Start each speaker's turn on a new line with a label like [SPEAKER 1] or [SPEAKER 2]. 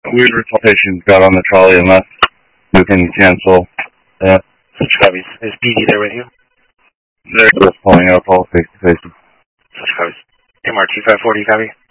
[SPEAKER 1] We patients got on the trolley and left. We can cancel that.
[SPEAKER 2] Such copies. Is PD there with you?
[SPEAKER 1] They're just pulling up all face to face.
[SPEAKER 2] Such copies. MRT 540, copy.